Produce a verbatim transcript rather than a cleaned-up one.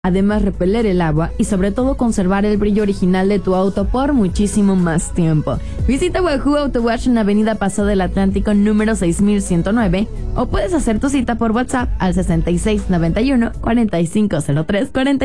Además, repeler el agua y sobre todo conservar el brillo original de tu auto por muchísimo más tiempo. Visita Wahoo Auto Wash en Avenida Paso del Atlántico número seis mil ciento nueve o puedes hacer tu cita por WhatsApp al sesenta y seis noventa y uno cuarenta y cinco cero tres cuarenta.